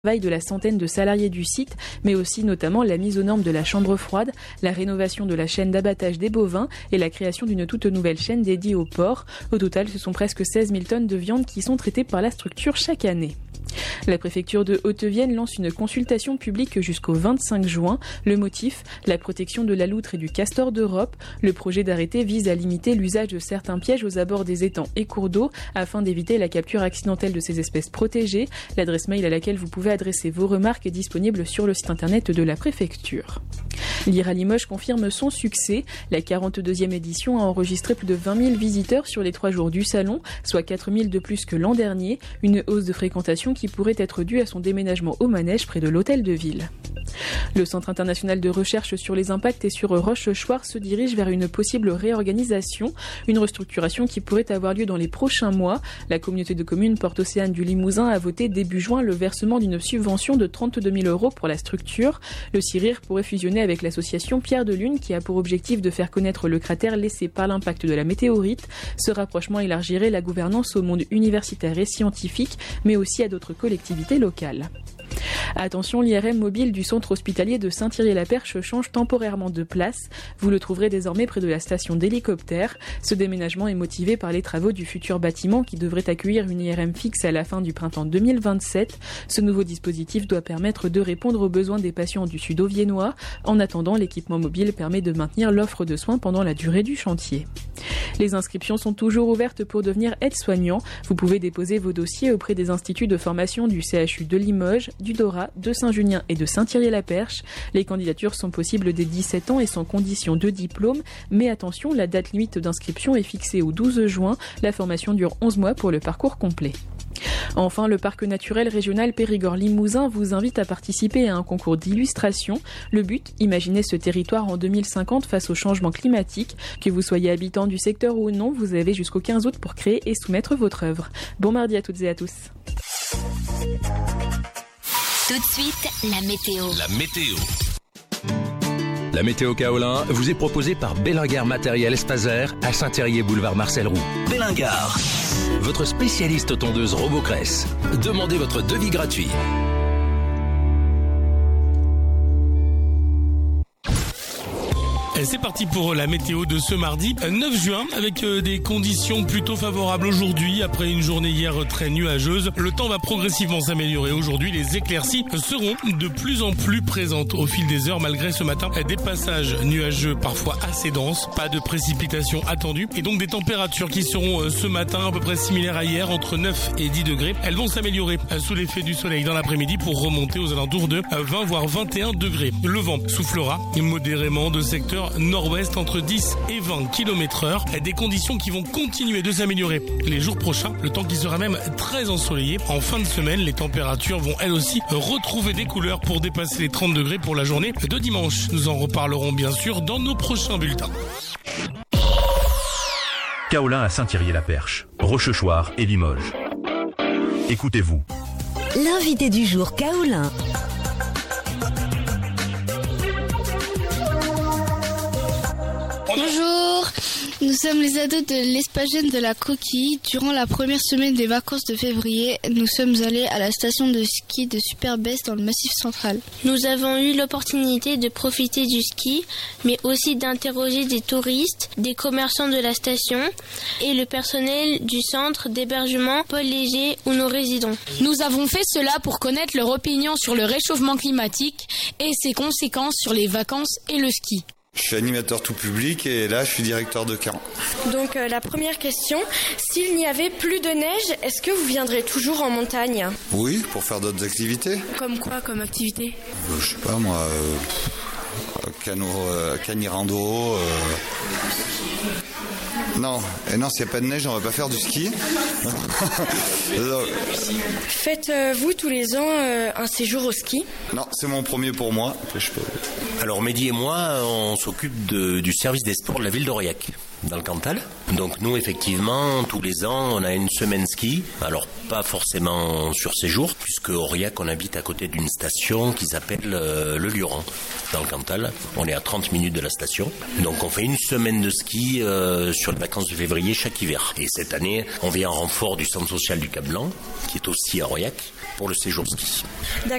travail de la centaine de salariés du site, mais aussi notamment la mise aux normes de la chambre froide, la rénovation de la chaîne d'abattage des bovins et la création d'une toute nouvelle chaîne dédiée au porc. Au total, ce sont presque 16 000 tonnes de viande qui sont traitées par la structure chaque année. La préfecture de Haute-Vienne lance une consultation publique jusqu'au 25 juin. Le motif, la protection de la loutre et du castor d'Europe. Le projet d'arrêté vise à limiter l'usage de certains pièges aux abords des étangs et cours d'eau afin d'éviter la capture accidentelle de ces espèces protégées. L'adresse mail à laquelle vous pouvez adresser vos remarques est disponible sur le site internet de la préfecture. L'IRA Limoges confirme son succès. La 42e édition a enregistré plus de 20 000 visiteurs sur les 3 jours du salon, soit 4 000 de plus que l'an dernier. Une hausse de fréquentation qui pourrait être due à son déménagement au manège près de l'hôtel de ville. Le Centre international de recherche sur les impacts et sur Rochechouart se dirige vers une possible réorganisation, une restructuration qui pourrait avoir lieu dans les prochains mois. La communauté de communes Porte-Océane du Limousin a voté début juin le versement d'une subvention de 32 000 € pour la structure. Le CIRIR pourrait fusionner avec l'association Pierre de Lune qui a pour objectif de faire connaître le cratère laissé par l'impact de la météorite. Ce rapprochement élargirait la gouvernance au monde universitaire et scientifique, mais aussi à d'autres collectivités locales. Attention, l'IRM mobile du centre hospitalier de Saint-Thierry-la-Perche change temporairement de place. Vous le trouverez désormais près de la station d'hélicoptère. Ce déménagement est motivé par les travaux du futur bâtiment qui devrait accueillir une IRM fixe à la fin du printemps 2027. Ce nouveau dispositif doit permettre de répondre aux besoins des patients du sud auviennois. En attendant, l'équipement mobile permet de maintenir l'offre de soins pendant la durée du chantier. Les inscriptions sont toujours ouvertes pour devenir aide-soignant. Vous pouvez déposer vos dossiers auprès des instituts de formation du CHU de Limoges, du Dora, de Saint-Junien et de Saint-Thierry-la-Perche. Les candidatures sont possibles dès 17 ans et sans condition de diplôme. Mais attention, la date limite d'inscription est fixée au 12 juin. La formation dure 11 mois pour le parcours complet. Enfin, le parc naturel régional Périgord-Limousin vous invite à participer à un concours d'illustration. Le but, imaginer ce territoire en 2050 face au changement climatique. Que vous soyez habitant du secteur ou non, vous avez jusqu'au 15 août pour créer et soumettre votre œuvre. Bon mardi à toutes et à tous. Tout de suite, la météo. La météo Kaolin vous est proposée par Bellingar Matériel Espacer à Saint-Thérier boulevard Marcel Roux. Bellingar, votre spécialiste tondeuse Robocress. Demandez votre devis gratuit. Et c'est parti pour la météo de ce mardi 9 juin avec des conditions plutôt favorables aujourd'hui. Après une journée hier très nuageuse, le temps va progressivement s'améliorer. Aujourd'hui, les éclaircies seront de plus en plus présentes au fil des heures malgré ce matin des passages nuageux parfois assez denses. Pas de précipitations attendues et donc des températures qui seront ce matin à peu près similaires à hier, entre 9 et 10 degrés. Elles vont s'améliorer sous l'effet du soleil dans l'après-midi pour remonter aux alentours de 20 voire 21 degrés. Le vent soufflera modérément de secteur nord-ouest entre 10 et 20 km/h. Des conditions qui vont continuer de s'améliorer les jours prochains, le temps qui sera même très ensoleillé. En fin de semaine, les températures vont elles aussi retrouver des couleurs pour dépasser les 30 degrés pour la journée de dimanche. Nous en reparlerons bien sûr dans nos prochains bulletins. Kaolin à Saint-Thierry-la-Perche, Rochechouart et Limoges. Écoutez-vous. L'invité du jour Kaolin. Bonjour, nous sommes les ados de l'Espagène de la Coquille. Durant la première semaine des vacances de février, nous sommes allés à la station de ski de Superbès dans le Massif central. Nous avons eu l'opportunité de profiter du ski, mais aussi d'interroger des touristes, des commerçants de la station et le personnel du centre d'hébergement Paul Léger où nous résidons. Nous avons fait cela pour connaître leur opinion sur le réchauffement climatique et ses conséquences sur les vacances et le ski. Je suis animateur tout public et là je suis directeur de camp. Donc la première question, s'il n'y avait plus de neige, est-ce que vous viendrez toujours en montagne ? Oui, pour faire d'autres activités. Comme quoi comme activité ? Je sais pas moi, canirando. Non, s'il n'y a pas de neige, on va pas faire du ski. Faites-vous tous les ans un séjour au ski ? Non, c'est mon premier pour moi. Alors Mehdi et moi, on s'occupe du service des sports de la ville d'Aurillac, dans le Cantal. Donc nous, effectivement, tous les ans, on a une semaine ski. Alors pas forcément sur séjour, puisque Aurillac, on habite à côté d'une station qui s'appelle le Lioran, dans le Cantal. On est à 30 minutes de la station. Donc on fait une semaine de ski sur les vacances de février chaque hiver. Et cette année, on vient en renfort du centre social du Cap-Blanc, qui est aussi à Aurillac, pour le séjour ski.